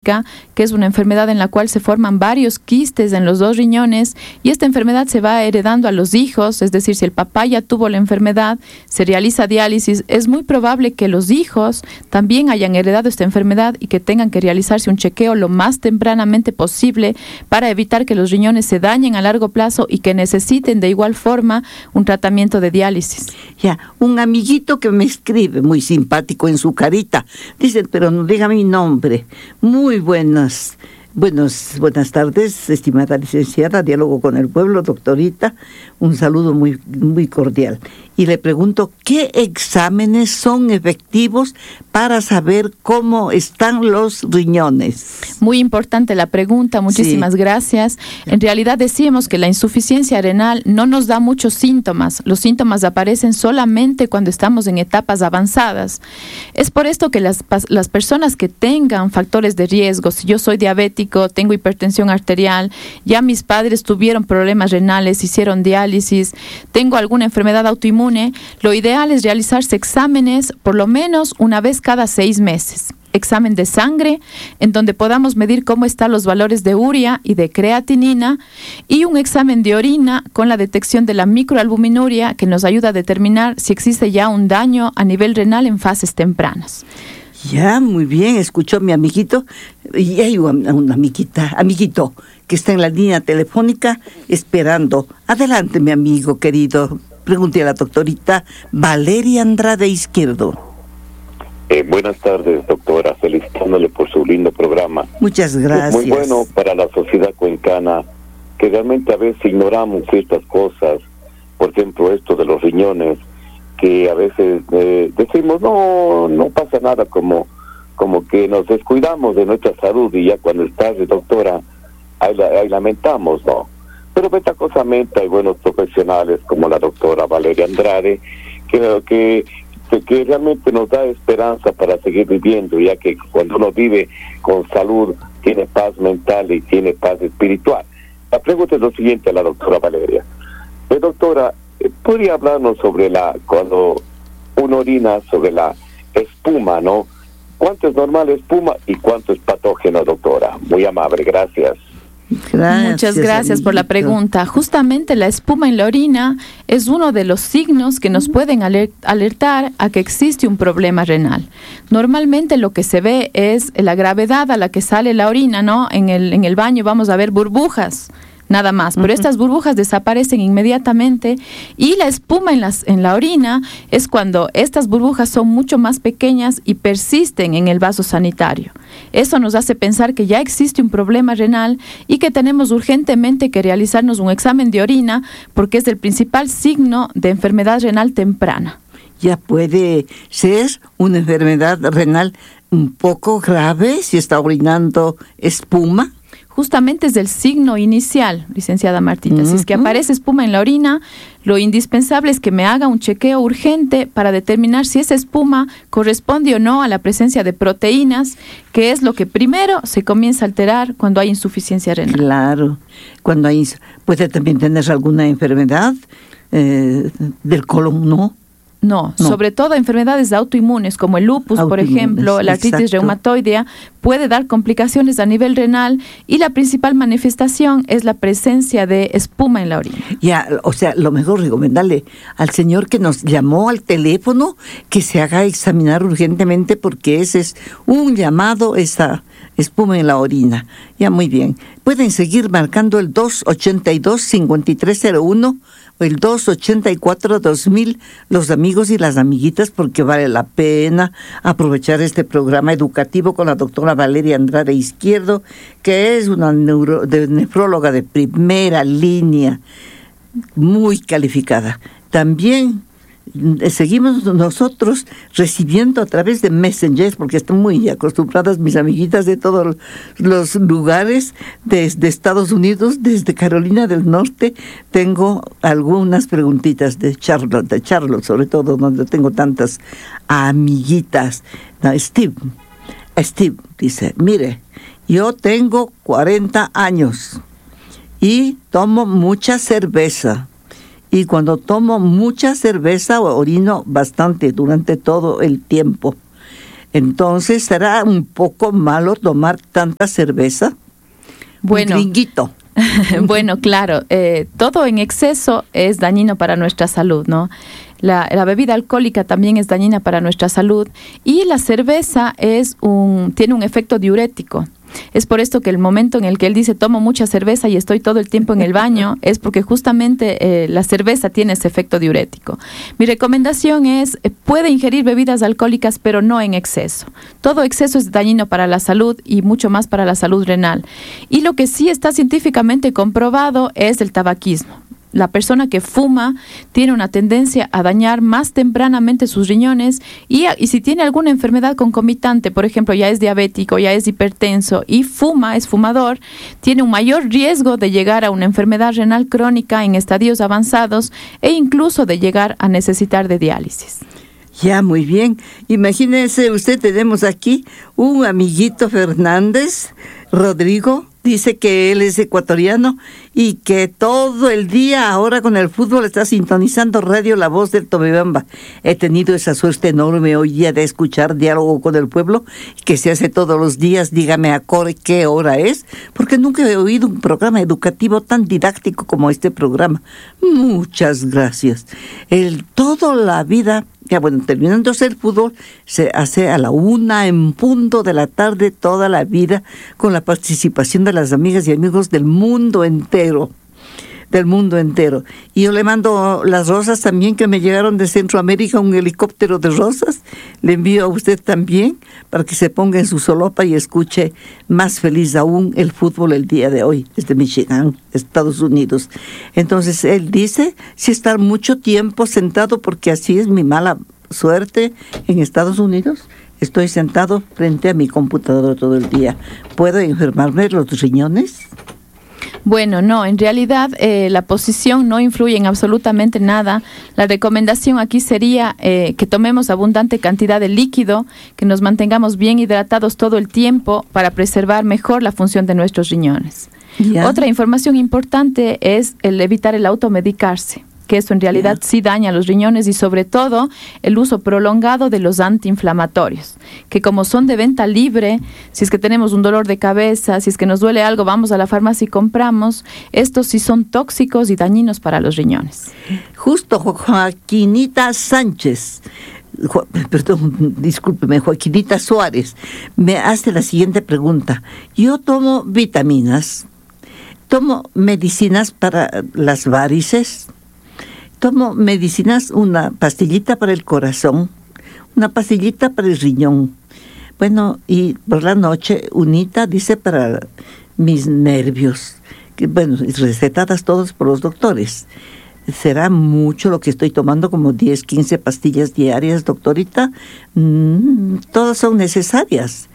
hemorrágica, que es una enfermedad en la cual se forman varios quistes en los 2 riñones, y esta enfermedad se va heredando a los hijos. Es decir, si el papá ya tuvo la enfermedad, se realiza diálisis, es muy probable que los hijos también hayan heredado esta enfermedad y que tengan que realizarse un chequeo lo más tempranamente posible para evitar que los riñones se dañen a largo plazo y que necesiten de igual forma un tratamiento de diálisis. Ya, un amiguito que me escribe, muy simpático en su carita, dice, pero no diga mi nombre. Muy buenas tardes, estimada licenciada, Diálogo con el Pueblo, doctorita, un saludo muy, muy cordial. Y le pregunto, ¿qué exámenes son efectivos para saber cómo están los riñones? Muy importante la pregunta, muchísimas gracias. En realidad decíamos que la insuficiencia renal no nos da muchos síntomas. Los síntomas aparecen solamente cuando estamos en etapas avanzadas. Es por esto que las personas que tengan factores de riesgo, si yo soy diabético, tengo hipertensión arterial, ya mis padres tuvieron problemas renales, hicieron diálisis, tengo alguna enfermedad autoinmune, lo ideal es realizarse exámenes por lo menos una vez cada 6 meses. Examen de sangre, en donde podamos medir cómo están los valores de urea y de creatinina, y un examen de orina con la detección de la microalbuminuria, que nos ayuda a determinar si existe ya un daño a nivel renal en fases tempranas. Ya, muy bien, escuchó mi amiguito, y hay una amiguito, que está en la línea telefónica esperando. Adelante, mi amigo querido. Pregunte a la doctorita Valeria Andrade Izquierdo. Buenas tardes, doctora. Felicitándole por su lindo programa. Muchas gracias. Es muy bueno para la sociedad cuencana, que realmente a veces ignoramos ciertas cosas. Por ejemplo, esto de los riñones, que a veces decimos, no pasa nada, como que nos descuidamos de nuestra salud, y ya cuando estás, doctora, ahí lamentamos, ¿no? Pero ventajosamente hay buenos profesionales como la doctora Valeria Andrade, que realmente nos da esperanza para seguir viviendo, ya que cuando uno vive con salud, tiene paz mental y tiene paz espiritual. La pregunta es lo siguiente a la doctora Valeria. Doctora, ¿podría hablarnos sobre cuando uno orina, sobre la espuma, ¿no? ¿Cuánto es normal espuma y cuánto es patógeno, doctora? Muy amable, gracias. Muchas gracias por la pregunta. Justamente la espuma en la orina es uno de los signos que nos pueden alertar a que existe un problema renal. Normalmente lo que se ve es la gravedad a la que sale la orina, ¿no? En el baño vamos a ver burbujas, nada más, pero estas burbujas desaparecen inmediatamente, y la espuma en la orina es cuando estas burbujas son mucho más pequeñas y persisten en el vaso sanitario. Eso nos hace pensar que ya existe un problema renal y que tenemos urgentemente que realizarnos un examen de orina, porque es el principal signo de enfermedad renal temprana. Ya puede ser una enfermedad renal un poco grave si está orinando espuma. Justamente es el signo inicial, licenciada Martita. Si es que aparece espuma en la orina, lo indispensable es que me haga un chequeo urgente para determinar si esa espuma corresponde o no a la presencia de proteínas, que es lo que primero se comienza a alterar cuando hay insuficiencia renal. Claro, puede también tener alguna enfermedad del colon, ¿no? No, sobre todo enfermedades autoinmunes como el lupus, por ejemplo, la artritis reumatoidea, puede dar complicaciones a nivel renal, y la principal manifestación es la presencia de espuma en la orina. Ya, o sea, lo mejor recomendarle al señor que nos llamó al teléfono que se haga examinar urgentemente, porque ese es un llamado, esa espuma en la orina. Ya, muy bien. Pueden seguir marcando el 282-5301 o el 284-2000, los amigos y las amiguitas, porque vale la pena aprovechar este programa educativo con la doctora Valeria Andrade Izquierdo, que es una nefróloga de primera línea, muy calificada. También seguimos nosotros recibiendo a través de Messenger, porque están muy acostumbradas mis amiguitas de todos los lugares, desde Estados Unidos, desde Carolina del Norte. Tengo algunas preguntitas de Charlotte, sobre todo, donde tengo tantas amiguitas. Steve dice, mire, yo tengo 40 años y tomo mucha cerveza. Y cuando tomo mucha cerveza, orino bastante durante todo el tiempo. Entonces, ¿será un poco malo tomar tanta cerveza? Bueno, un gringuito. Bueno, claro, todo en exceso es dañino para nuestra salud, ¿no? La bebida alcohólica también es dañina para nuestra salud y la cerveza tiene un efecto diurético. Es por esto que el momento en el que él dice tomo mucha cerveza y estoy todo el tiempo en el baño es porque justamente la cerveza tiene ese efecto diurético. Mi recomendación es, puede ingerir bebidas alcohólicas pero no en exceso. Todo exceso es dañino para la salud y mucho más para la salud renal. Y lo que sí está científicamente comprobado es el tabaquismo. La persona que fuma tiene una tendencia a dañar más tempranamente sus riñones y si tiene alguna enfermedad concomitante, por ejemplo, ya es diabético, ya es hipertenso y es fumador, tiene un mayor riesgo de llegar a una enfermedad renal crónica en estadios avanzados e incluso de llegar a necesitar de diálisis. Ya, muy bien. Imagínese usted, tenemos aquí un amiguito Fernández, Rodrigo, dice que él es ecuatoriano y que todo el día ahora con el fútbol está sintonizando Radio La Voz del Tobibamba. He tenido esa suerte enorme hoy día de escuchar Diálogo con el Pueblo, que se hace todos los días. Dígame acorde qué hora es, porque nunca he oído un programa educativo tan didáctico como este programa. Muchas gracias. Toda la vida... Ya bueno, terminándose el fútbol, se hace a la 1:00 p.m, toda la vida, con la participación de las amigas y amigos del mundo entero. Y yo le mando las rosas también que me llegaron de Centroamérica, un helicóptero de rosas. Le envío a usted también para que se ponga en su solopa y escuche más feliz aún el fútbol el día de hoy, desde Michigan, Estados Unidos. Entonces él dice, si estar mucho tiempo sentado, porque así es mi mala suerte en Estados Unidos, estoy sentado frente a mi computadora todo el día. ¿Puedo enfermarme los riñones? Bueno, no, en realidad la posición no influye en absolutamente nada. La recomendación aquí sería que tomemos abundante cantidad de líquido, que nos mantengamos bien hidratados todo el tiempo para preservar mejor la función de nuestros riñones. Yeah. Otra información importante es el evitar el automedicarse, que eso en realidad sí daña los riñones y sobre todo el uso prolongado de los antiinflamatorios, que como son de venta libre, si es que tenemos un dolor de cabeza, si es que nos duele algo, vamos a la farmacia y compramos, estos sí son tóxicos y dañinos para los riñones. Justo Joaquinita Sánchez, discúlpeme, Joaquinita Suárez, me hace la siguiente pregunta. Yo tomo vitaminas, tomo medicinas para las varices, tomo medicinas, una pastillita para el corazón, una pastillita para el riñón. Bueno, y por la noche, unita, dice, para mis nervios. Que, bueno, recetadas todas por los doctores. ¿Será mucho lo que estoy tomando, como 10, 15 pastillas diarias, doctorita? Todas son necesarias.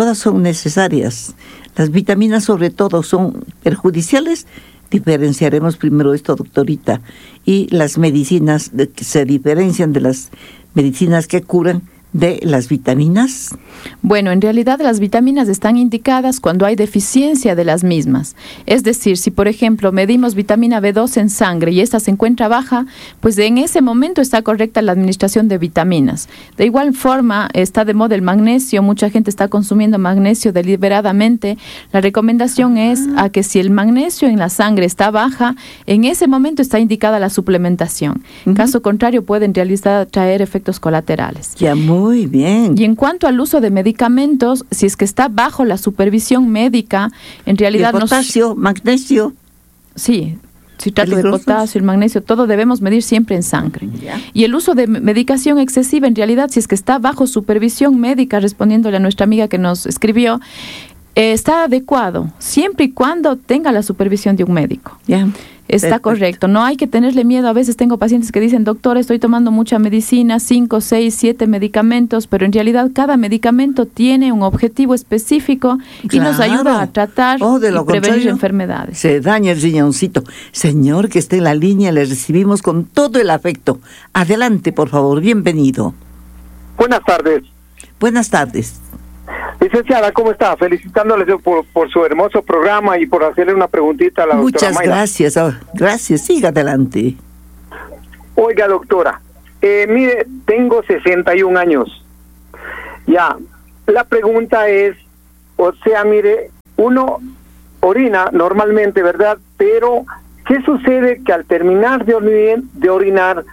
Las vitaminas, sobre todo, son perjudiciales. Diferenciaremos primero esto, doctorita, y las medicinas que se diferencian de las medicinas que curan de las vitaminas. Bueno, en realidad las vitaminas están indicadas cuando hay deficiencia de las mismas. Es decir, si por ejemplo medimos vitamina B2 en sangre y esta se encuentra baja, pues en ese momento está correcta la administración de vitaminas. De igual forma, está de moda el magnesio, mucha gente está consumiendo magnesio deliberadamente. La recomendación es a que si el magnesio en la sangre está baja, en ese momento está indicada la suplementación. Caso contrario, puede en realidad traer efectos colaterales. Ya, muy bien. Y en cuanto al uso de medicamentos, si es que está bajo la supervisión médica, en realidad... ¿El potasio, magnesio? Sí, citrato de potasio, el magnesio, todo debemos medir siempre en sangre. Yeah. Y el uso de medicación excesiva, en realidad, si es que está bajo supervisión médica, respondiéndole a nuestra amiga que nos escribió, está adecuado, siempre y cuando tenga la supervisión de un médico. Yeah. Está correcto, no hay que tenerle miedo. A veces tengo pacientes que dicen, doctor, estoy tomando mucha medicina, 5, 6, 7 medicamentos, pero en realidad cada medicamento tiene un objetivo específico y nos ayuda a tratar y prevenir enfermedades. Se daña el riñoncito. Señor que esté en la línea, le recibimos con todo el afecto. Adelante, por favor, bienvenido. Buenas tardes. Buenas tardes. Licenciada, ¿cómo está? Felicitándole por su hermoso programa y por hacerle una preguntita a la doctora Muchas gracias. Gracias, siga adelante. Oiga, doctora, mire, tengo 61 años Ya, la pregunta es, o sea, mire, uno orina normalmente, ¿verdad? Pero, ¿qué sucede? Que al terminar de orinar,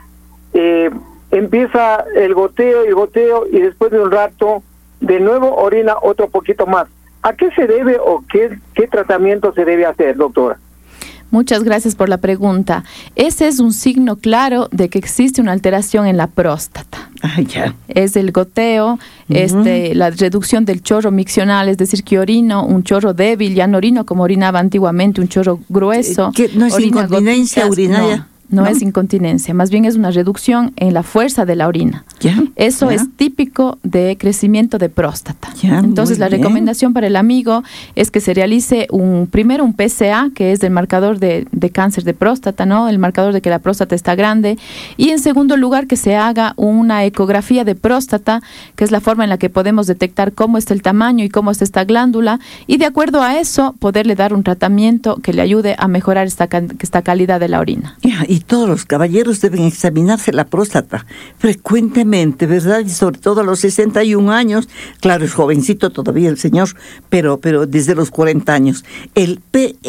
empieza el goteo, y después de un rato, de nuevo orina otro poquito más. ¿A qué se debe o qué tratamiento se debe hacer, doctora? Muchas gracias por la pregunta. Ese es un signo claro de que existe una alteración en la próstata. Ya. Es el goteo, la reducción del chorro miccional, es decir, que orino un chorro débil, ya no orino como orinaba antiguamente, un chorro grueso. ¿Qué? ¿No es incontinencia urinaria? No es incontinencia, más bien es una reducción en la fuerza de la orina. Eso es típico de crecimiento de próstata. Entonces, la recomendación para el amigo es que se realice primero un PSA, que es el marcador de cáncer de próstata, ¿no? El marcador de que la próstata está grande. Y en segundo lugar, que se haga una ecografía de próstata, que es la forma en la que podemos detectar cómo está el tamaño y cómo está esta glándula. Y de acuerdo a eso, poderle dar un tratamiento que le ayude a mejorar esta calidad de la orina. Y todos los caballeros deben examinarse la próstata frecuentemente, ¿verdad? Y sobre todo a los 61 años, claro, es jovencito todavía el señor, pero desde los 40 años. El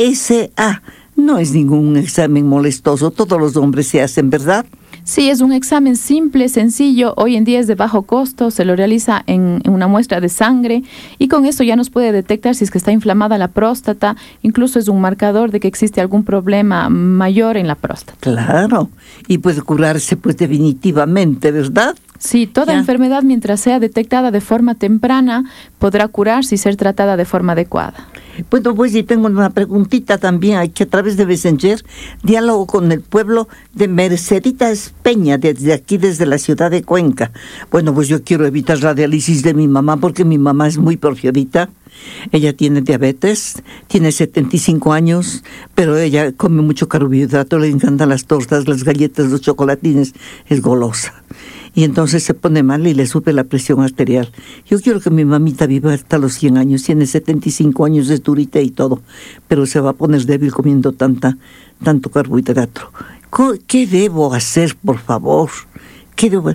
PSA no es ningún examen molestoso, todos los hombres se hacen, ¿verdad? Sí, es un examen simple, sencillo, hoy en día es de bajo costo, se lo realiza en una muestra de sangre y con eso ya nos puede detectar si es que está inflamada la próstata, incluso es un marcador de que existe algún problema mayor en la próstata. Claro, y puede curarse pues definitivamente, ¿verdad? Sí, toda enfermedad mientras sea detectada de forma temprana podrá curarse y ser tratada de forma adecuada. Bueno, pues y tengo una preguntita también, aquí a través de Messenger, diálogo con el pueblo de Merceditas Peña, desde la ciudad de Cuenca. Bueno, pues yo quiero evitar la diálisis de mi mamá porque mi mamá es muy porfiadita. Ella tiene diabetes, tiene 75 años, pero ella come mucho carbohidrato, le encantan las tortas, las galletas, los chocolatines, es golosa. Y entonces se pone mal y le sube la presión arterial. Yo quiero que mi mamita viva hasta los 100 años, tiene 75 años, es durita y todo, pero se va a poner débil comiendo tanto carbohidrato. ¿Qué debo hacer, por favor? ¿Qué debo?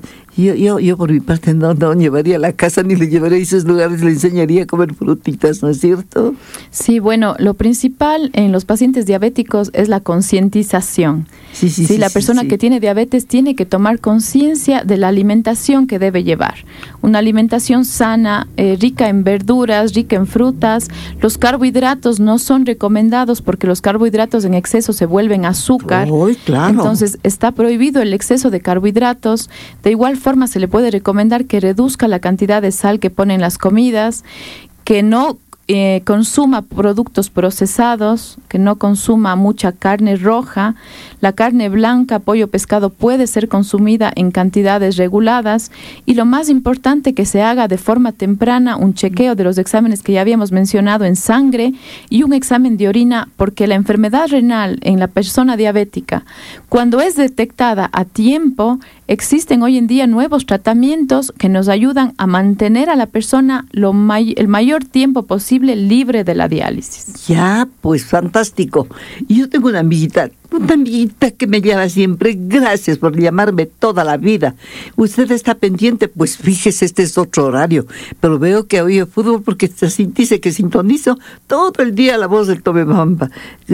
Yo por mi parte no llevaría a la casa ni le llevaría a esos lugares, le enseñaría a comer frutitas, ¿no es cierto? Sí, bueno, lo principal en los pacientes diabéticos es la concientización. Sí, la persona que tiene diabetes tiene que tomar conciencia de la alimentación que debe llevar. Una alimentación sana, rica en verduras, rica en frutas. Los carbohidratos no son recomendados porque los carbohidratos en exceso se vuelven azúcar. Claro. Entonces está prohibido el exceso de carbohidratos. De igual forma se le puede recomendar que reduzca la cantidad de sal que pone en las comidas, que no consuma productos procesados, que no consuma mucha carne roja. La carne blanca, pollo, pescado puede ser consumida en cantidades reguladas y lo más importante, que se haga de forma temprana un chequeo de los exámenes que ya habíamos mencionado en sangre y un examen de orina, porque la enfermedad renal en la persona diabética, cuando es detectada a tiempo, existen hoy en día nuevos tratamientos que nos ayudan a mantener a la persona el mayor tiempo posible libre de la diálisis. Ya, pues fantástico. Yo tengo una amiguita que me llama siempre. Gracias por llamarme toda la vida. ¿Usted está pendiente? Pues fíjese, este es otro horario, pero veo que oye fútbol porque dice que sintonizo todo el día la voz del Tobebamba.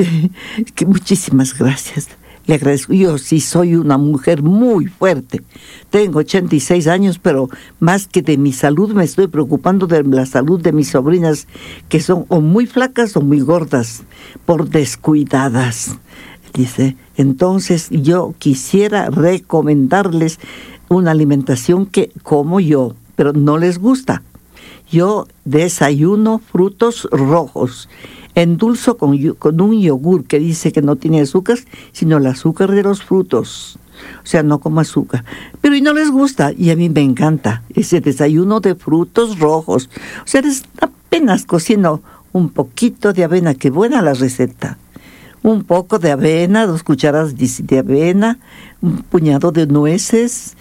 Que muchísimas gracias. Le agradezco. Yo sí soy una mujer muy fuerte. Tengo 86 años, pero más que de mi salud me estoy preocupando de la salud de mis sobrinas, que son o muy flacas o muy gordas, por descuidadas. Dice, entonces yo quisiera recomendarles una alimentación que como yo, pero no les gusta. Yo desayuno frutos rojos, endulzo con un yogur que dice que no tiene azúcar, sino el azúcar de los frutos. O sea, no como azúcar. Pero y no les gusta, y a mí me encanta ese desayuno de frutos rojos. O sea, apenas cocino un poquito de avena, que buena la receta. Un poco de avena, 2 cucharadas de avena, un puñado de nueces,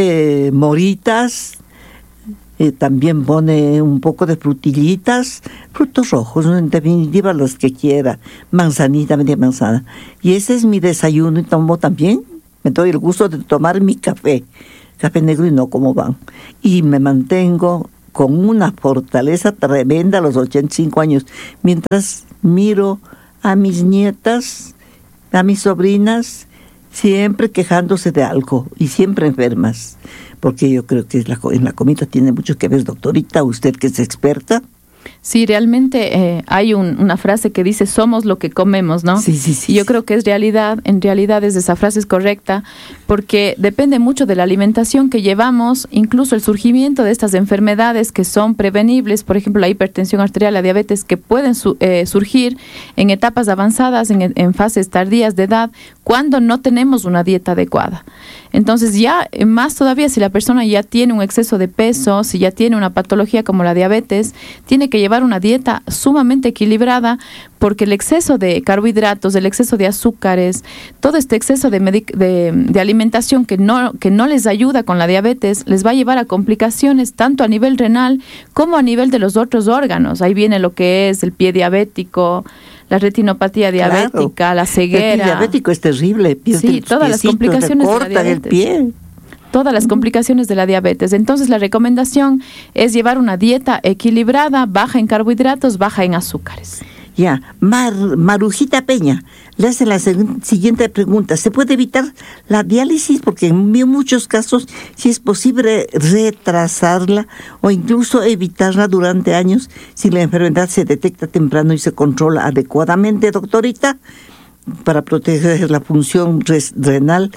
moritas, también pone un poco de frutillitas, frutos rojos, en definitiva los que quiera, manzanita, media manzana. Y ese es mi desayuno, y tomo también, me doy el gusto de tomar mi café negro y no como van. Y me mantengo con una fortaleza tremenda a los 85 años, mientras miro a mis nietas, a mis sobrinas, siempre quejándose de algo y siempre enfermas, porque yo creo que en la comida tiene mucho que ver, doctorita, usted que es experta. Sí, realmente hay una frase que dice somos lo que comemos, ¿no? Sí. Y yo creo que en realidad esa frase es correcta, porque depende mucho de la alimentación que llevamos, incluso el surgimiento de estas enfermedades que son prevenibles, por ejemplo la hipertensión arterial, la diabetes, que pueden surgir en etapas avanzadas, en fases tardías de edad, cuando no tenemos una dieta adecuada. Entonces ya más todavía si la persona ya tiene un exceso de peso, si ya tiene una patología como la diabetes, tiene que llevar una dieta sumamente equilibrada, porque el exceso de carbohidratos, el exceso de azúcares, todo este exceso de alimentación que no les ayuda con la diabetes, les va a llevar a complicaciones tanto a nivel renal como a nivel de los otros órganos. Ahí viene lo que es el pie diabético, la retinopatía diabética, claro, la ceguera. El pie diabético es terrible. Sí, todas las complicaciones de la diabetes. El pie. Todas las complicaciones de la diabetes. Entonces la recomendación es llevar una dieta equilibrada, baja en carbohidratos, baja en azúcares. Ya, Marujita Peña le hace la siguiente pregunta. ¿Se puede evitar la diálisis? Porque en muchos casos sí es posible retrasarla o incluso evitarla durante años si la enfermedad se detecta temprano y se controla adecuadamente, doctorita, para proteger la función renal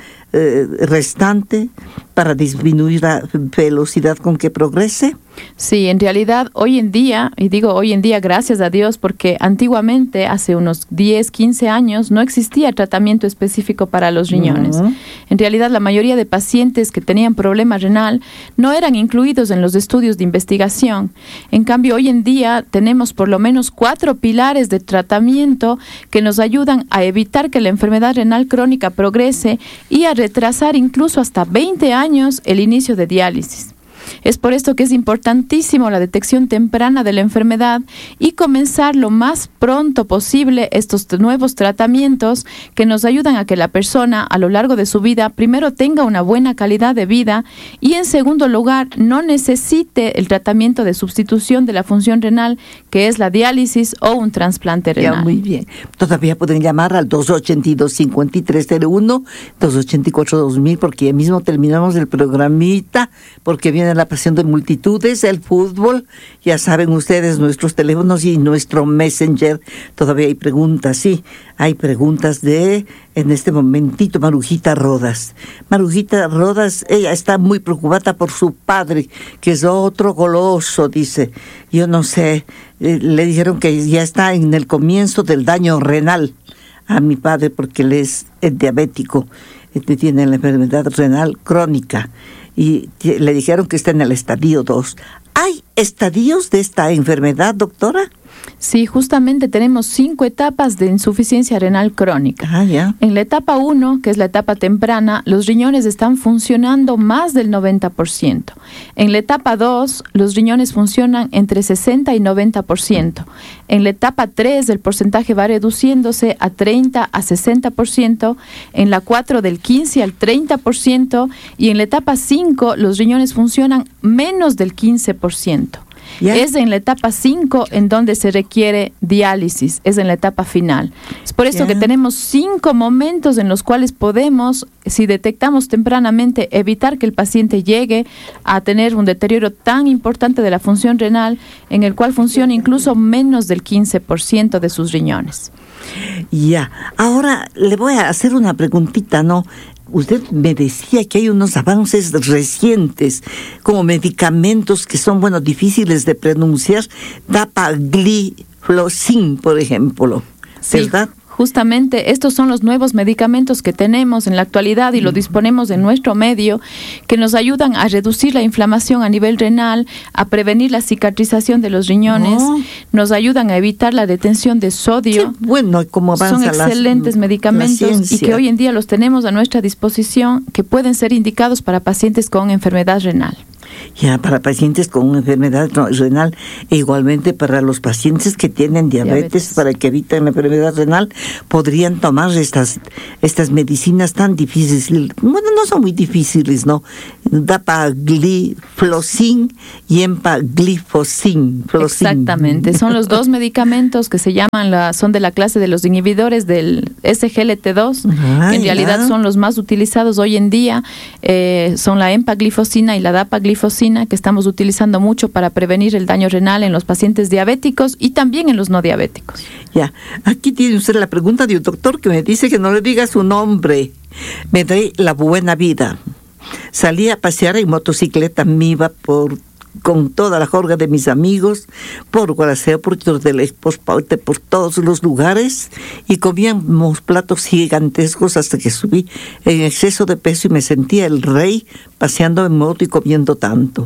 restante, para disminuir la velocidad con que progrese. Sí, en realidad hoy en día, y digo hoy en día gracias a Dios, porque antiguamente, hace unos 10, 15 años, no existía tratamiento específico para los riñones. Uh-huh. En realidad la mayoría de pacientes que tenían problema renal no eran incluidos en los estudios de investigación. En cambio, hoy en día tenemos por lo menos 4 pilares de tratamiento que nos ayudan a evitar que la enfermedad renal crónica progrese y a retrasar incluso hasta 20 años el inicio de diálisis. Es por esto que es importantísimo la detección temprana de la enfermedad y comenzar lo más pronto posible estos nuevos tratamientos que nos ayudan a que la persona a lo largo de su vida primero tenga una buena calidad de vida y en segundo lugar no necesite el tratamiento de sustitución de la función renal, que es la diálisis o un trasplante renal. Ya, muy bien. Todavía pueden llamar al 282-5301, 284-2000, porque ya mismo terminamos el programita, porque viene la pasión de multitudes, el fútbol, ya saben ustedes, nuestros teléfonos y nuestro Messenger. Todavía hay preguntas, sí, hay preguntas en este momentito, Marujita Rodas. Marujita Rodas, ella está muy preocupada por su padre, que es otro goloso, dice. Yo no sé, le dijeron que ya está en el comienzo del daño renal a mi padre, porque él es diabético, tiene la enfermedad renal crónica. Y le dijeron que está en el estadio 2. ¿Hay estadios de esta enfermedad, doctora? Sí, justamente tenemos 5 etapas de insuficiencia renal crónica. En la etapa 1, que es la etapa temprana, los riñones están funcionando más del 90%. En la etapa 2, los riñones funcionan entre 60 y 90%. En la etapa 3, el porcentaje va reduciéndose a 30 a 60%. En la 4, del 15 al 30%. Y en la etapa 5, los riñones funcionan menos del 15%. ¿Ya? Es en la etapa 5 en donde se requiere diálisis, es en la etapa final. Es por eso que tenemos 5 momentos en los cuales podemos, si detectamos tempranamente, evitar que el paciente llegue a tener un deterioro tan importante de la función renal, en el cual funciona incluso menos del 15% de sus riñones. Ya, ahora le voy a hacer una preguntita, ¿no? Usted me decía que hay unos avances recientes, como medicamentos que son, difíciles de pronunciar, dapagliflozin, por ejemplo, ¿verdad? Sí. Justamente estos son los nuevos medicamentos que tenemos en la actualidad y lo disponemos en nuestro medio, que nos ayudan a reducir la inflamación a nivel renal, a prevenir la cicatrización de los riñones, nos ayudan a evitar la retención de sodio. Qué bueno, cómo avanza son excelentes medicamentos y que hoy en día los tenemos a nuestra disposición, que pueden ser indicados para pacientes con enfermedad renal. Ya, para pacientes con una enfermedad renal e igualmente para los pacientes que tienen diabetes, para que eviten la enfermedad renal, podrían tomar estas medicinas tan difíciles. Bueno, no son muy difíciles, ¿no? Dapagliflozin y empagliflozin. Exactamente, son los dos medicamentos que se llaman, son de la clase de los inhibidores del SGLT2, que en realidad son los más utilizados hoy en día. Son la empagliflozina y la dapagliflozina, que estamos utilizando mucho para prevenir el daño renal en los pacientes diabéticos y también en los no diabéticos. Ya, aquí tiene usted la pregunta de un doctor que me dice que no le diga su nombre. Me trae la buena vida. Salí a pasear en motocicleta, me iba con toda la jorga de mis amigos, por Guaraceo, por Tordelegpospaulte, por todos los lugares, y comíamos platos gigantescos hasta que subí en exceso de peso y me sentía el rey paseando en moto y comiendo tanto.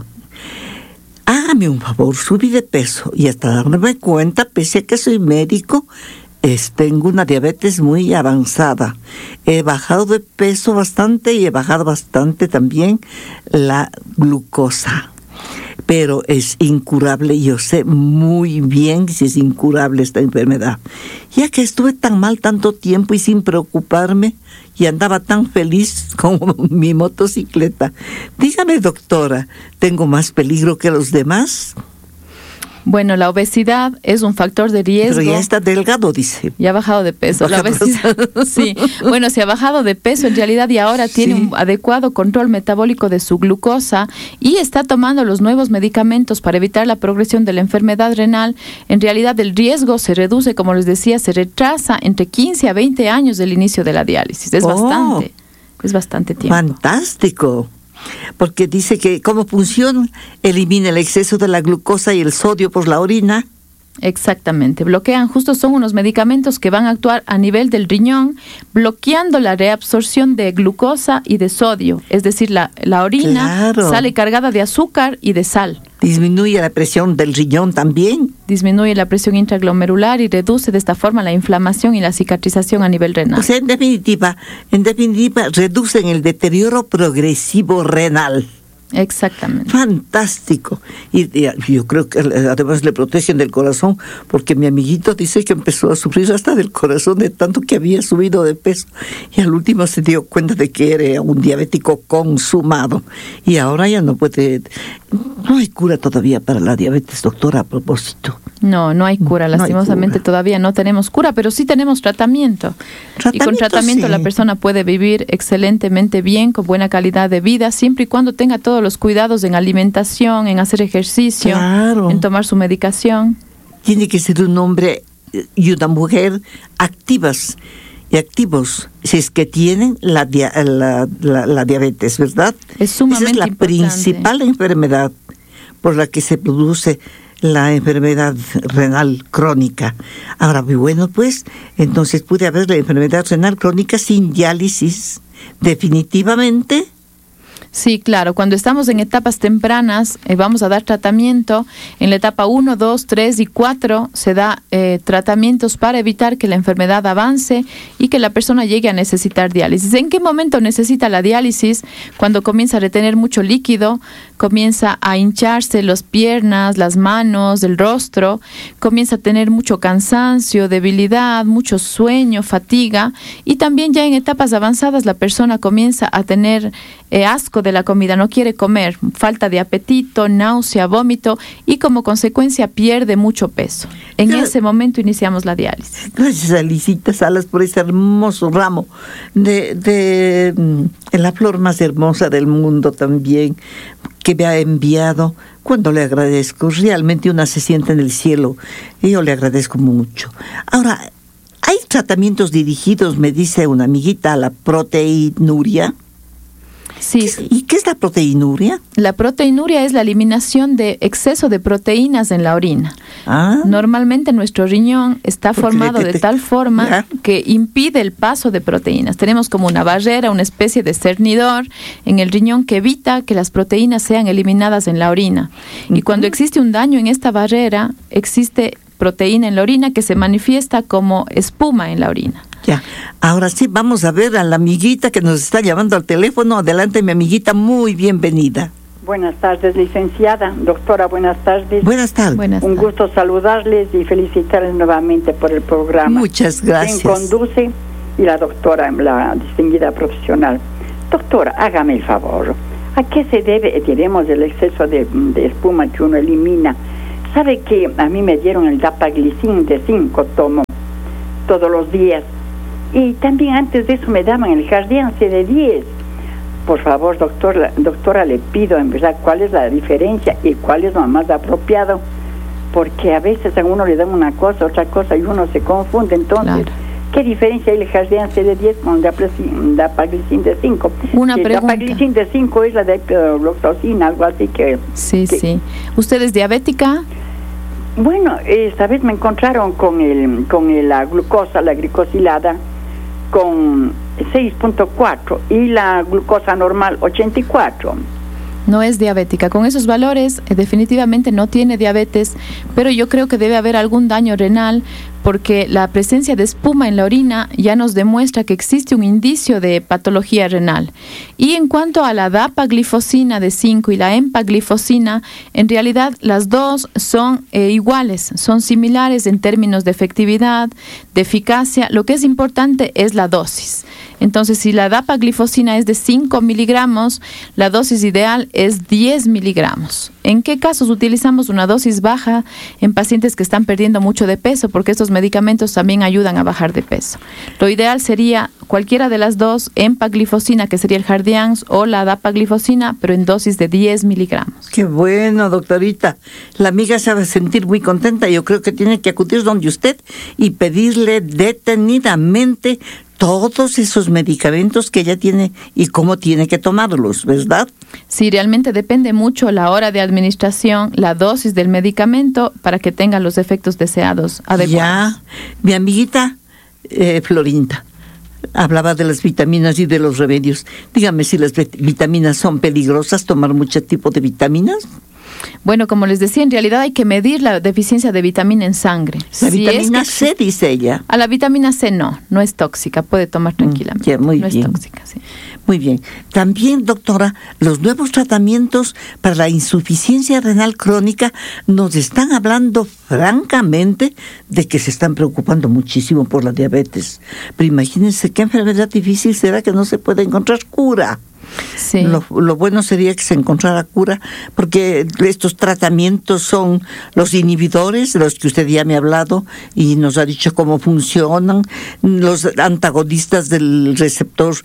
Hágame un favor, subí de peso y hasta darme cuenta, pese a que soy médico, tengo una diabetes muy avanzada. He bajado de peso bastante y he bajado bastante también la glucosa. Pero es incurable, yo sé muy bien si es incurable esta enfermedad. Ya que estuve tan mal tanto tiempo y sin preocuparme, y andaba tan feliz con mi motocicleta. Dígame, doctora, ¿tengo más peligro que los demás? Bueno, la obesidad es un factor de riesgo. Pero ya está delgado, dice. Ya ha bajado de peso. La obesidad, sí. Bueno, si ha bajado de peso en realidad y ahora tiene un adecuado control metabólico de su glucosa y está tomando los nuevos medicamentos para evitar la progresión de la enfermedad renal, en realidad el riesgo se reduce, como les decía, se retrasa entre 15 a 20 años del inicio de la diálisis. Es bastante tiempo. Fantástico. Porque dice que como función elimina el exceso de la glucosa y el sodio por la orina. Exactamente, bloquean, son unos medicamentos que van a actuar a nivel del riñón, bloqueando la reabsorción de glucosa y de sodio, es decir, la orina sale cargada de azúcar y de sal. Disminuye la presión del riñón también. Disminuye la presión intraglomerular y reduce de esta forma la inflamación y la cicatrización a nivel renal. O sea, en definitiva, reducen el deterioro progresivo renal. Exactamente. Fantástico. Y yo creo que además le protegen del corazón, porque mi amiguito dice que empezó a sufrir hasta del corazón de tanto que había subido de peso. Y al último se dio cuenta de que era un diabético consumado. Y ahora ya no puede... No hay cura todavía para la diabetes, doctora, a propósito. No hay cura. Lastimosamente todavía no tenemos cura, pero sí tenemos tratamiento. Y con tratamiento la persona puede vivir excelentemente bien, con buena calidad de vida, siempre y cuando tenga todos los cuidados en alimentación, en hacer ejercicio, en tomar su medicación. Tiene que ser un hombre y una mujer activos, si es que tienen la diabetes, ¿verdad? Es sumamente Esa es la principal enfermedad por la que se produce la enfermedad renal crónica. Ahora, bueno, pues, entonces puede haber la enfermedad renal crónica sin diálisis, definitivamente. Sí, claro. Cuando estamos en etapas tempranas, vamos a dar tratamiento. En la etapa 1, 2, 3 y 4 se da tratamientos para evitar que la enfermedad avance y que la persona llegue a necesitar diálisis. ¿En qué momento necesita la diálisis? Cuando comienza a retener mucho líquido, comienza a hincharse las piernas, las manos, el rostro, comienza a tener mucho cansancio, debilidad, mucho sueño, fatiga, y también ya en etapas avanzadas la persona comienza a tener asco de la comida, no quiere comer, falta de apetito, náusea, vómito y como consecuencia pierde mucho peso. En ese momento iniciamos la diálisis. Gracias a Lisita Salas por ese hermoso ramo de la flor más hermosa del mundo también, que me ha enviado. Cuando le agradezco, realmente una se siente en el cielo y yo le agradezco mucho. Ahora, hay tratamientos dirigidos, me dice una amiguita, a la proteinuria. Sí. ¿Y qué es la proteinuria? La proteinuria es la eliminación de exceso de proteínas en la orina. Normalmente nuestro riñón está formado de tal forma que impide el paso de proteínas. Tenemos como una barrera, una especie de cernidor en el riñón que evita que las proteínas sean eliminadas en la orina. Y cuando existe un daño en esta barrera, existe proteína en la orina que se manifiesta como espuma en la orina. Ya, ahora sí vamos a ver a la amiguita que nos está llamando al teléfono. Adelante, mi amiguita, muy bienvenida. Buenas tardes, licenciada. Doctora, buenas tardes. Buenas tardes. Un gusto saludarles y felicitarles nuevamente por el programa. Muchas gracias. Quien conduce y la doctora, la distinguida profesional. Doctora, hágame el favor. ¿A qué se debe, diremos, el exceso de espuma que uno elimina? ¿Sabe que a mí me dieron el Dapaglicin de 5, tomo todos los días? Y también antes de eso me daban el Jardiance de 10. Por favor, doctora, le pido en verdad cuál es la diferencia y cuál es lo más apropiado, porque a veces a uno le dan una cosa, otra cosa y uno se confunde. Entonces, claro, ¿qué diferencia hay el Jardiance de 10 con el Dapaglicin de 5? Una pregunta. El Dapaglicin de 5 es la de hidroxicloroquina, algo así que... Sí. ¿Usted es diabética? Bueno, esta vez me encontraron con la glucosa, la glicosilada, con 6.4 y la glucosa normal 84. No es diabética. Con esos valores definitivamente no tiene diabetes, pero yo creo que debe haber algún daño renal, porque la presencia de espuma en la orina ya nos demuestra que existe un indicio de patología renal. Y en cuanto a la dapaglifosina de 5 y la empaglifosina, en realidad las dos son iguales, son similares en términos de efectividad, de eficacia. Lo que es importante es la dosis. Entonces, si la dapaglifosina es de 5 miligramos, la dosis ideal es 10 miligramos. ¿En qué casos utilizamos una dosis baja? En pacientes que están perdiendo mucho de peso, porque estos medicamentos también ayudan a bajar de peso. Lo ideal sería cualquiera de las dos, empaglifosina, que sería el Jardiance, o la dapaglifosina, pero en dosis de 10 miligramos. Qué bueno, doctorita. La amiga se va a sentir muy contenta. Yo creo que tiene que acudir donde usted y pedirle detenidamente todos esos medicamentos que ella tiene y cómo tiene que tomarlos, ¿verdad? Sí, realmente depende mucho la hora de administración, la dosis del medicamento para que tenga los efectos deseados adecuados. Ya, mi amiguita Florinda hablaba de las vitaminas y de los remedios. Dígame si las vitaminas son peligrosas, tomar mucho tipo de vitaminas. Bueno, como les decía, en realidad hay que medir la deficiencia de vitamina en sangre. La vitamina C, dice ella. A la vitamina C no es tóxica, puede tomar tranquilamente. Ya, muy bien. Es tóxica, sí. Muy bien. También, doctora, los nuevos tratamientos para la insuficiencia renal crónica nos están hablando francamente de que se están preocupando muchísimo por la diabetes. Pero imagínense qué enfermedad difícil será que no se pueda encontrar cura. Sí. Lo bueno sería que se encontrara cura, porque estos tratamientos son los inhibidores, de los que usted ya me ha hablado y nos ha dicho cómo funcionan, los antagonistas del receptor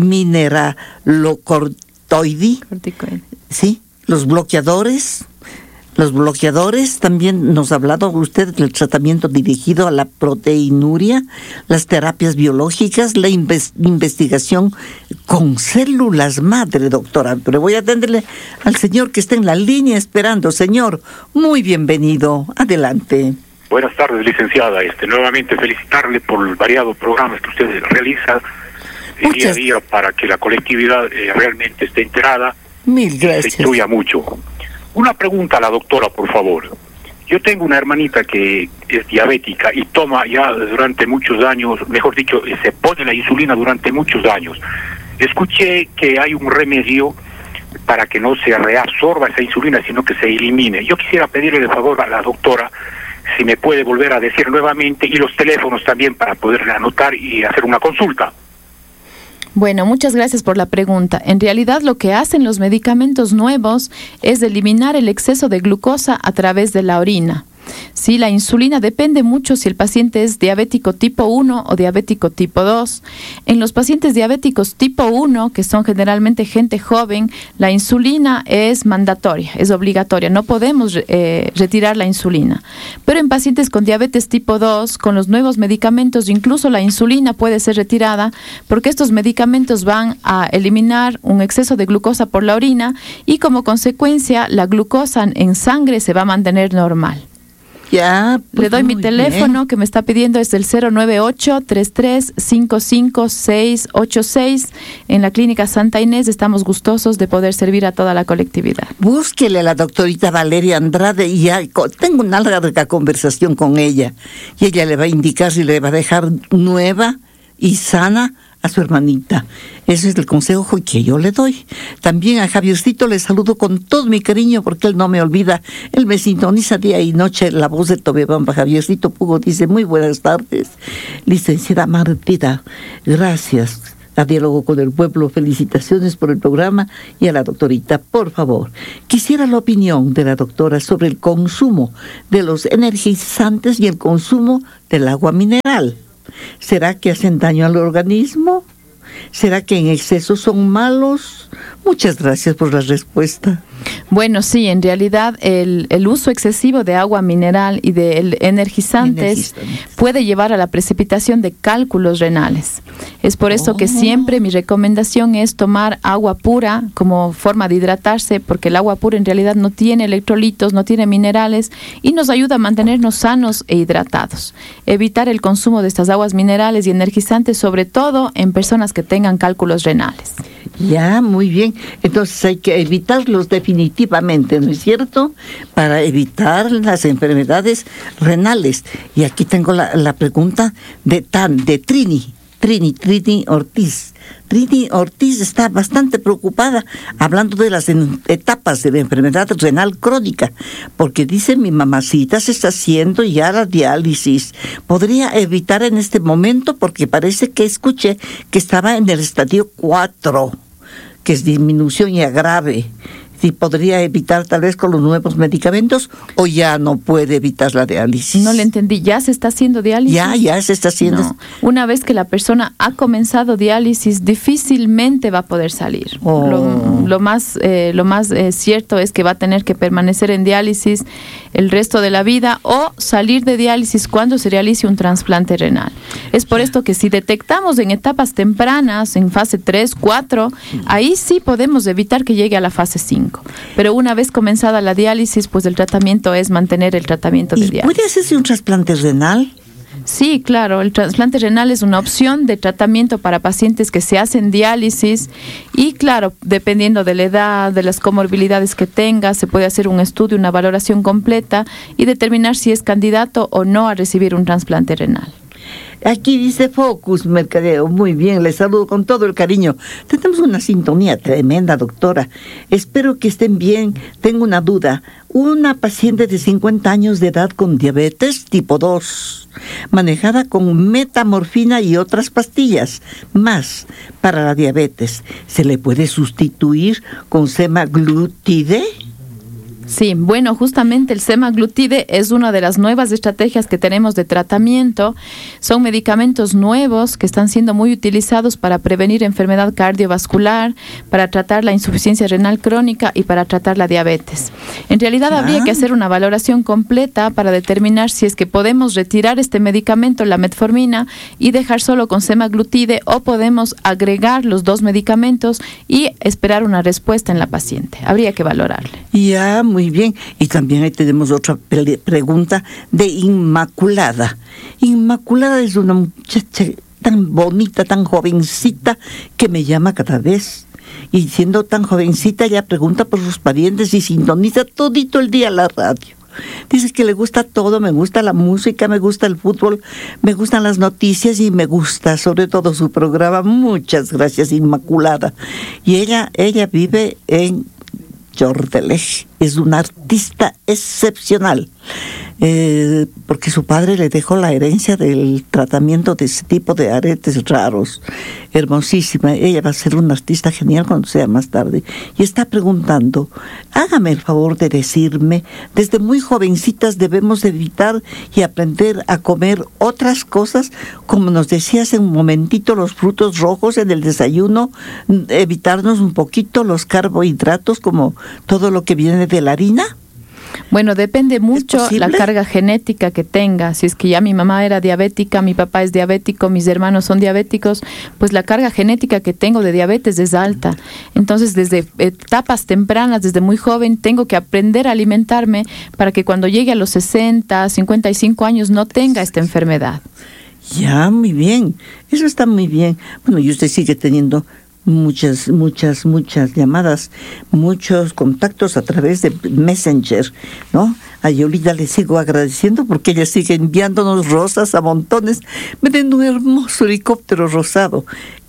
mineralocorticoide, sí, los bloqueadores. Los bloqueadores, también nos ha hablado usted del tratamiento dirigido a la proteinuria, las terapias biológicas, la investigación con células madre, doctora. Pero voy a atenderle al señor que está en la línea esperando. Señor, muy bienvenido. Adelante. Buenas tardes, licenciada. Nuevamente felicitarle por el variado programa que usted realiza día a día para que la colectividad realmente esté enterada. Mil gracias. Se instruya mucho. Una pregunta a la doctora, por favor. Yo tengo una hermanita que es diabética y toma ya durante muchos años, mejor dicho, se pone la insulina durante muchos años. Escuché que hay un remedio para que no se reabsorba esa insulina, sino que se elimine. Yo quisiera pedirle de favor a la doctora si me puede volver a decir nuevamente, y los teléfonos también para poderle anotar y hacer una consulta. Bueno, muchas gracias por la pregunta. En realidad lo que hacen los medicamentos nuevos es eliminar el exceso de glucosa a través de la orina. Sí, la insulina depende mucho si el paciente es diabético tipo 1 o diabético tipo 2. En los pacientes diabéticos tipo 1, que son generalmente gente joven, la insulina es mandatoria, es obligatoria. No podemos retirar la insulina. Pero en pacientes con diabetes tipo 2, con los nuevos medicamentos, incluso la insulina puede ser retirada, porque estos medicamentos van a eliminar un exceso de glucosa por la orina y como consecuencia la glucosa en sangre se va a mantener normal. Ya, pues le doy mi teléfono bien, que me está pidiendo, es el 098-3355-686. En la Clínica Santa Inés estamos gustosos de poder servir a toda la colectividad. Búsquele a la doctorita Valeria Andrade y ya tengo una larga conversación con ella. Y ella le va a indicar si le va a dejar nueva y sana a su hermanita. Ese es el consejo que yo le doy. También a Javiercito le saludo con todo mi cariño porque él no me olvida. Él me sintoniza día y noche la voz de Tobebamba. Javiercito Pugo dice, muy buenas tardes, licenciada Martita. Gracias. A Diálogo con el Pueblo, felicitaciones por el programa, y a la doctorita, por favor. Quisiera la opinión de la doctora sobre el consumo de los energizantes y el consumo del agua mineral. ¿Será que hacen daño al organismo? ¿Será que en exceso son malos? Muchas gracias por la respuesta. Bueno, sí, en realidad el uso excesivo de agua mineral y de energizantes puede llevar a la precipitación de cálculos renales. Es por eso que siempre mi recomendación es tomar agua pura como forma de hidratarse, porque el agua pura en realidad no tiene electrolitos, no tiene minerales y nos ayuda a mantenernos sanos e hidratados. Evitar el consumo de estas aguas minerales y energizantes, sobre todo en personas que tengan cálculos renales. Ya, muy bien. Entonces hay que evitarlos definitivamente, ¿no es cierto? Para evitar las enfermedades renales. Y aquí tengo la pregunta de Trini Ortiz. Trini Ortiz está bastante preocupada hablando de las etapas de la enfermedad renal crónica, porque dice, mi mamacita se está haciendo ya la diálisis. ¿Podría evitar en este momento? Porque parece que escuché que estaba en el estadio 4, que es disminución ya grave. Si podría evitar tal vez con los nuevos medicamentos, o ya no puede evitar la diálisis. No le entendí, ¿ya se está haciendo diálisis? Ya se está haciendo. No. Una vez que la persona ha comenzado diálisis, difícilmente va a poder salir. Lo más cierto es que va a tener que permanecer en diálisis el resto de la vida, o salir de diálisis cuando se realice un trasplante renal. Es por esto que si detectamos en etapas tempranas, en fase 3, 4, ahí sí podemos evitar que llegue a la fase 5. Pero una vez comenzada la diálisis, pues el tratamiento es mantener el tratamiento de diálisis. ¿Puede hacerse un trasplante renal? Sí, claro, el trasplante renal es una opción de tratamiento para pacientes que se hacen diálisis y, claro, dependiendo de la edad, de las comorbilidades que tenga, se puede hacer un estudio, una valoración completa y determinar si es candidato o no a recibir un trasplante renal. Aquí dice Focus Mercadeo, muy bien, les saludo con todo el cariño. Tenemos una sintonía tremenda, doctora. Espero que estén bien. Tengo una duda. Una paciente de 50 años de edad con diabetes tipo 2, manejada con metamorfina y otras pastillas más para la diabetes, ¿se le puede sustituir con semaglutide? Sí, bueno, justamente el semaglutide es una de las nuevas estrategias que tenemos de tratamiento. Son medicamentos nuevos que están siendo muy utilizados para prevenir enfermedad cardiovascular, para tratar la insuficiencia renal crónica y para tratar la diabetes. En realidad habría que hacer una valoración completa para determinar si es que podemos retirar este medicamento, la metformina, y dejar solo con semaglutide, o podemos agregar los dos medicamentos y esperar una respuesta en la paciente. Habría que valorarle. Ya, muy bien. Y también ahí tenemos otra pregunta de Inmaculada. Inmaculada es una muchacha tan bonita, tan jovencita, que me llama cada vez. Y siendo tan jovencita, ella pregunta por sus parientes y sintoniza todito el día la radio. Dice que le gusta todo, me gusta la música, me gusta el fútbol, me gustan las noticias y me gusta sobre todo su programa. Muchas gracias, Inmaculada. Y ella vive en Jordelech, es una artista excepcional, porque su padre le dejó la herencia del tratamiento de ese tipo de aretes raros. Hermosísima, ella va a ser una artista genial cuando sea más tarde. Y está preguntando, hágame el favor de decirme, desde muy jovencitas debemos evitar y aprender a comer otras cosas, como nos decía hace un momentito, los frutos rojos en el desayuno, evitarnos un poquito los carbohidratos, como todo lo que viene de la harina. Bueno, depende mucho la carga genética que tenga. Si es que ya mi mamá era diabética, mi papá es diabético, mis hermanos son diabéticos, pues la carga genética que tengo de diabetes es alta. Entonces, desde etapas tempranas, desde muy joven, tengo que aprender a alimentarme para que cuando llegue a los 60, 55 años no tenga esta enfermedad. Ya, muy bien. Eso está muy bien. Bueno, y usted sigue teniendo muchas llamadas, muchos contactos a través de Messenger, ¿no? A Yolita le sigo agradeciendo porque ella sigue enviándonos rosas a montones. Me den un hermoso helicóptero rosado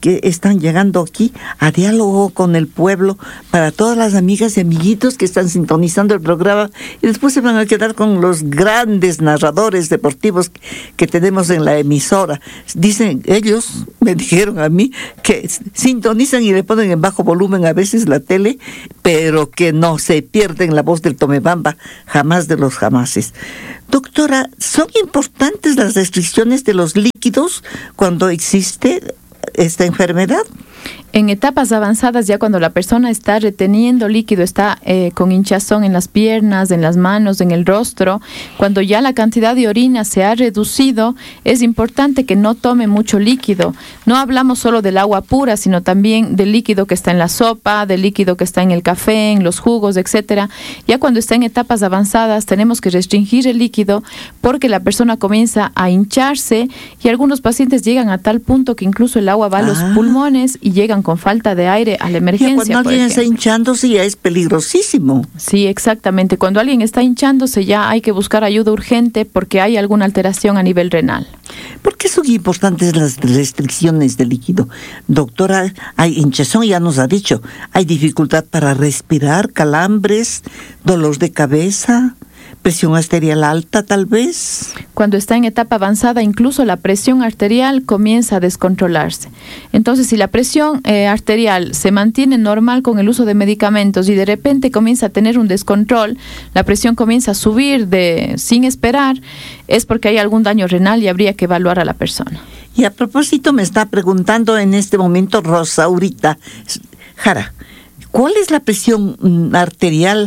que están llegando aquí a Diálogo con el Pueblo, para todas las amigas y amiguitos que están sintonizando el programa y después se van a quedar con los grandes narradores deportivos que tenemos en la emisora. Dicen, ellos me dijeron a mí que sintonizan y le ponen en bajo volumen a veces la tele, pero que no se pierden la voz del Tomebamba, jamás de los jamases. Doctora, ¿son importantes las restricciones de los líquidos cuando existe esta enfermedad? En etapas avanzadas, ya cuando la persona está reteniendo líquido, está con hinchazón en las piernas, en las manos, en el rostro, cuando ya la cantidad de orina se ha reducido, es importante que no tome mucho líquido. No hablamos solo del agua pura, sino también del líquido que está en la sopa, del líquido que está en el café, en los jugos, etcétera. Ya cuando está en etapas avanzadas, tenemos que restringir el líquido porque la persona comienza a hincharse y algunos pacientes llegan a tal punto que incluso el agua va a los pulmones y llegan con falta de aire a la emergencia. Ya cuando alguien está hinchándose ya es peligrosísimo. Sí, exactamente. Cuando alguien está hinchándose ya hay que buscar ayuda urgente porque hay alguna alteración a nivel renal. ¿Por qué son importantes las restricciones de líquido? Doctora, hay hinchazón, ya nos ha dicho, hay dificultad para respirar, calambres, dolor de cabeza, presión arterial alta tal vez. Cuando está en etapa avanzada, incluso la presión arterial comienza a descontrolarse. Entonces, si la presión arterial se mantiene normal con el uso de medicamentos y de repente comienza a tener un descontrol, la presión comienza a subir sin esperar, es porque hay algún daño renal y habría que evaluar a la persona. Y a propósito, me está preguntando en este momento Rosaurita Jara, ¿cuál es la presión arterial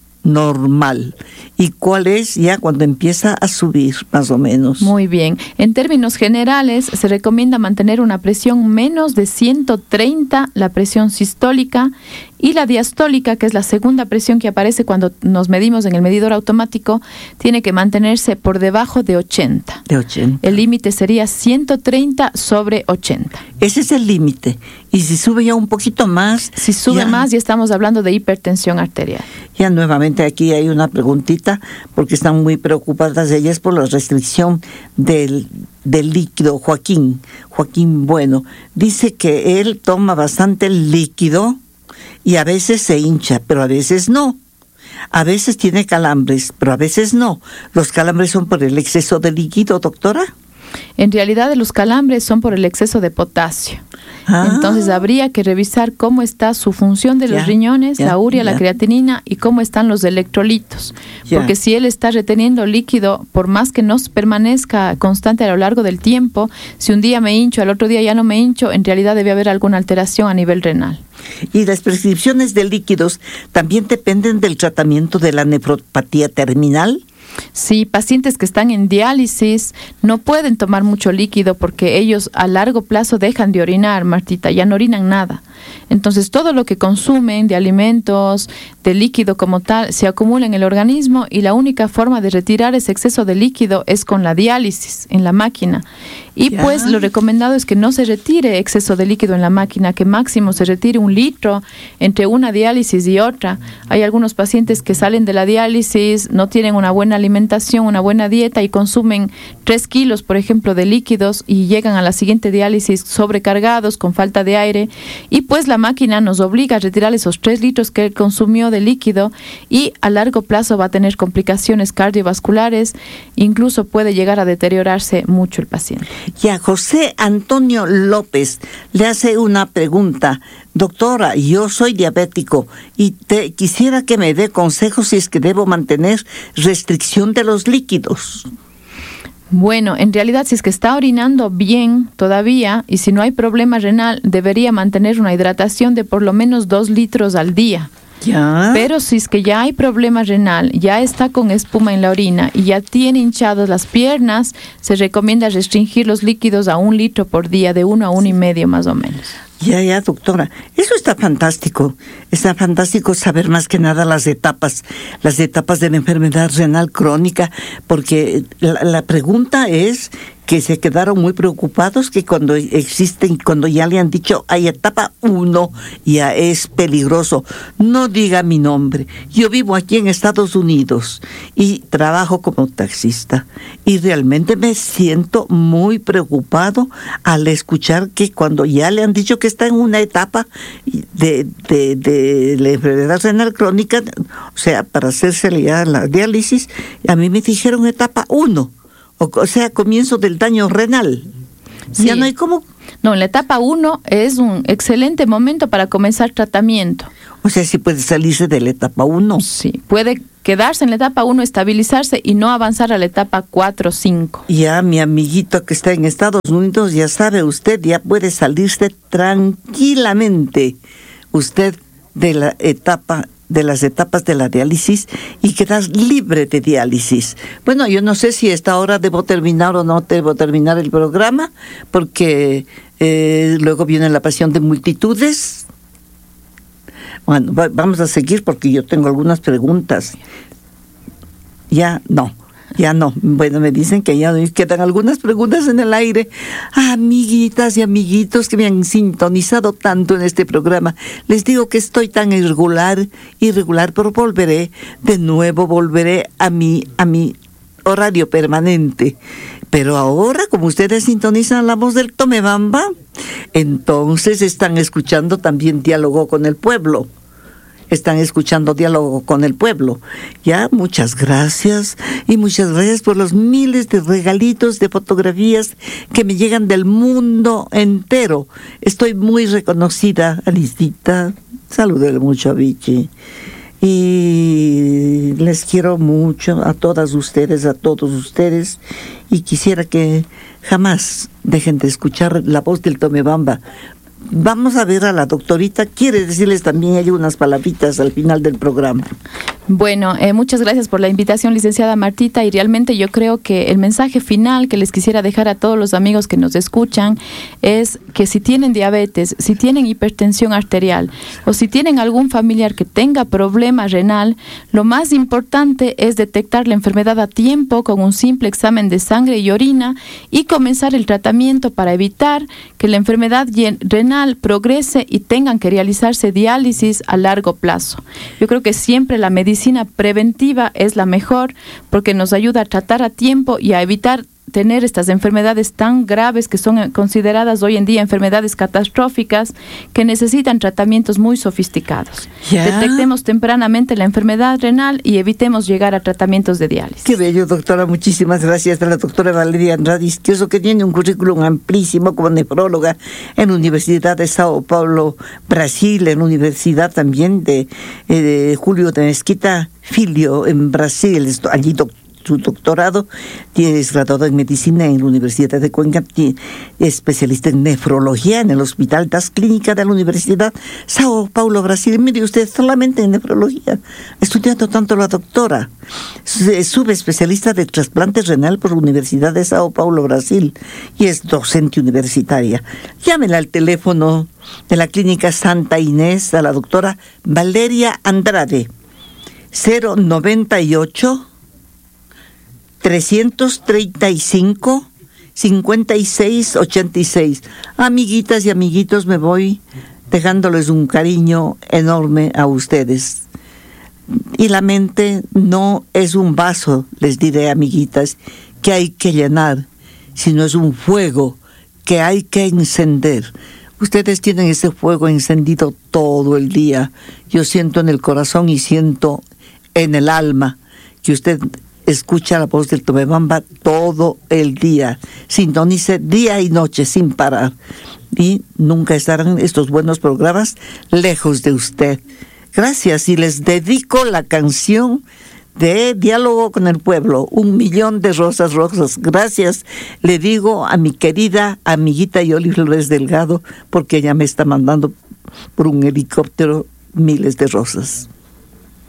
normal y cuál es ya cuando empieza a subir más o menos? Muy bien, en términos generales se recomienda mantener una presión menos de 130, la presión sistólica, y la diastólica, que es la segunda presión que aparece cuando nos medimos en el medidor automático, tiene que mantenerse por debajo de 80. De 80. El límite sería 130 sobre 80. Ese es el límite. Y si sube ya un poquito más... Si sube más, ya estamos hablando de hipertensión arterial. Ya nuevamente aquí hay una preguntita, porque están muy preocupadas ellas por la restricción del líquido. Joaquín Bueno, dice que él toma bastante líquido y a veces se hincha, pero a veces no. A veces tiene calambres, pero a veces no. ¿Los calambres son por el exceso de líquido, doctora? En realidad los calambres son por el exceso de potasio. Entonces habría que revisar cómo está su función de los riñones, la urea, la creatinina y cómo están los electrolitos. Porque si él está reteniendo líquido, por más que no permanezca constante a lo largo del tiempo, si un día me hincho, al otro día ya no me hincho, en realidad debe haber alguna alteración a nivel renal. Y las prescripciones de líquidos también dependen del tratamiento de la nefropatía terminal. Sí, pacientes que están en diálisis no pueden tomar mucho líquido porque ellos a largo plazo dejan de orinar, Martita, ya no orinan nada. Entonces todo lo que consumen de alimentos, de líquido como tal, se acumula en el organismo y la única forma de retirar ese exceso de líquido es con la diálisis en la máquina. Y pues lo recomendado es que no se retire exceso de líquido en la máquina, que máximo se retire 1 litro entre una diálisis y otra. Hay algunos pacientes que salen de la diálisis, no tienen una buena alimentación, una buena dieta y consumen 3 kilos, por ejemplo, de líquidos y llegan a la siguiente diálisis sobrecargados, con falta de aire. Y pues la máquina nos obliga a retirar esos 3 litros que él consumió de líquido y a largo plazo va a tener complicaciones cardiovasculares, incluso puede llegar a deteriorarse mucho el paciente. Ya, José Antonio López le hace una pregunta. Doctora, yo soy diabético y quisiera que me dé consejos si es que debo mantener restricción de los líquidos. Bueno, en realidad si es que está orinando bien todavía y si no hay problema renal, debería mantener una hidratación de por lo menos 2 litros al día. Pero si es que ya hay problema renal, ya está con espuma en la orina y ya tiene hinchadas las piernas, se recomienda restringir los líquidos a 1 litro por día, de 1 a 1,5 más o menos. Ya, doctora. Eso está fantástico. Está fantástico saber más que nada las etapas de la enfermedad renal crónica, porque la pregunta es que se quedaron muy preocupados que cuando ya le han dicho hay etapa 1, ya es peligroso. No diga mi nombre. Yo vivo aquí en Estados Unidos y trabajo como taxista y realmente me siento muy preocupado al escuchar que cuando ya le han dicho que está en una etapa de la enfermedad renal crónica, o sea, para hacerse ya la diálisis, a mí me dijeron etapa 1. O sea, comienzo del daño renal. Sí. Ya no hay cómo. No, en la etapa 1 es un excelente momento para comenzar tratamiento. O sea, sí puede salirse de la etapa 1. Sí, puede quedarse en la etapa 1, estabilizarse y no avanzar a la etapa 4 o 5. Ya mi amiguito que está en Estados Unidos, ya sabe usted, ya puede salirse tranquilamente usted de las etapas de la diálisis y quedar libre de diálisis. Bueno, yo no sé si a esta hora debo terminar o no debo terminar el programa, porque luego viene la pasión de multitudes. Bueno, vamos a seguir porque yo tengo algunas preguntas. Ya no. Bueno, me dicen que ya quedan algunas preguntas en el aire. Amiguitas y amiguitos que me han sintonizado tanto en este programa, les digo que estoy tan irregular, pero volveré a mi horario permanente. Pero ahora, como ustedes sintonizan la voz del Tomebamba, entonces están escuchando también Diálogo con el Pueblo. Ya, muchas gracias. Y muchas gracias por los miles de regalitos de fotografías que me llegan del mundo entero. Estoy muy reconocida, Alicita. Salúdale mucho a Vichy. Y les quiero mucho a todas ustedes, a todos ustedes. Y quisiera que jamás dejen de escuchar la voz del Tomebamba. Vamos a ver a la doctorita. Quiere decirles también hay unas palabritas al final del programa. Bueno, muchas gracias por la invitación, licenciada Martita, y realmente yo creo que el mensaje final que les quisiera dejar a todos los amigos que nos escuchan es que si tienen diabetes, si tienen hipertensión arterial o si tienen algún familiar que tenga problema renal, lo más importante es detectar la enfermedad a tiempo con un simple examen de sangre y orina y comenzar el tratamiento para evitar que la enfermedad renal progrese y tengan que realizarse diálisis a largo plazo. Yo creo que siempre la medicina preventiva es la mejor porque nos ayuda a tratar a tiempo y a evitar tener estas enfermedades tan graves que son consideradas hoy en día enfermedades catastróficas que necesitan tratamientos muy sofisticados. Detectemos tempranamente la enfermedad renal y evitemos llegar a tratamientos de diálisis. Qué bello, doctora. Muchísimas gracias a la doctora Valeria Andrade Izquierdo, que tiene un currículum amplísimo como nefróloga en la Universidad de Sao Paulo, Brasil, en la Universidad también de Julio de Mesquita Filho en Brasil. Allí su doctorado, es graduado en medicina en la Universidad de Cuenca, especialista en nefrología en el Hospital das Clínicas de la Universidad Sao Paulo, Brasil. Mire usted, solamente en nefrología, estudiando tanto la doctora, subespecialista de trasplante renal por la Universidad de Sao Paulo, Brasil, y es docente universitaria. Llámela al teléfono de la Clínica Santa Inés a la doctora Valeria Andrade, 098 335 5686. Amiguitas y amiguitos, me voy dejándoles un cariño enorme a ustedes. Y la mente no es un vaso, les diré, amiguitas, que hay que llenar, sino es un fuego que hay que encender. Ustedes tienen ese fuego encendido todo el día. Yo siento en el corazón y siento en el alma que usted escucha la voz del Tomebamba todo el día. Sintonice día y noche sin parar. Y nunca estarán estos buenos programas lejos de usted. Gracias, y les dedico la canción de Diálogo con el Pueblo, 1,000,000 de rosas rosas. Gracias, le digo a mi querida amiguita Yoli Flores Delgado, porque ella me está mandando por un helicóptero miles de rosas.